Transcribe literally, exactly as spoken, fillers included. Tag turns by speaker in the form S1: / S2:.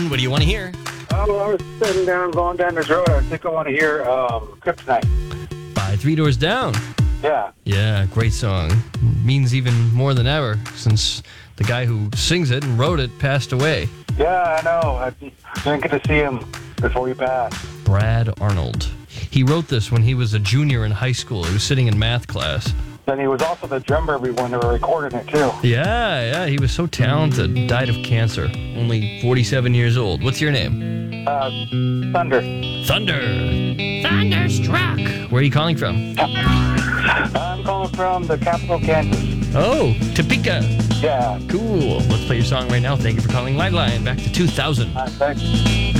S1: What do you want to hear?
S2: Oh, I was sitting down, going down this road. I think I want to hear um, Kryptonite.
S1: By Three Doors Down.
S2: Yeah.
S1: Yeah, great song. Means even more than ever since the guy who sings it and wrote it passed away.
S2: Yeah, I know. I didn't get to see him before he passed.
S1: Brad Arnold. He wrote this when he was a junior in high school. He was sitting in math class.
S2: And he was also the drummer when they were recording it, too.
S1: Yeah, yeah, he was so talented. Died of cancer. Only forty-seven years old. What's your name?
S2: Uh, Thunder.
S1: Thunder. Thunderstruck. Where are you calling from?
S2: I'm calling from the capital, Kansas.
S1: Oh, Topeka.
S2: Yeah.
S1: Cool. Let's play your song right now. Thank you for calling Liveline. Back to two thousand.
S2: Uh, thanks.